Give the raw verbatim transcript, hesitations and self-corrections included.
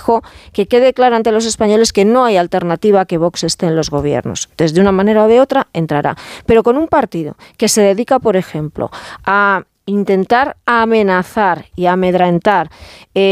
dijo que quede claro ante los españoles que no hay alternativa a que Vox esté en los gobiernos. Entonces, de una manera o de otra, entrará. Pero con un partido que se dedica, por ejemplo, a intentar amenazar y amedrentar eh,